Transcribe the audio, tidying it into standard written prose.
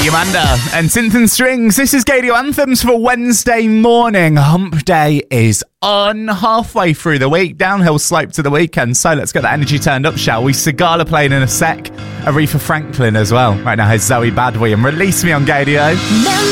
Yamanda and Synth and Strings. This is Gadio Anthems for Wednesday morning. Hump Day is on, halfway through the week, downhill slope to the weekend. So let's get the energy turned up, shall we? Sigala playing in a sec. Aretha Franklin as well. Right now, here's Zoe Badwe and Release Me on Gadio.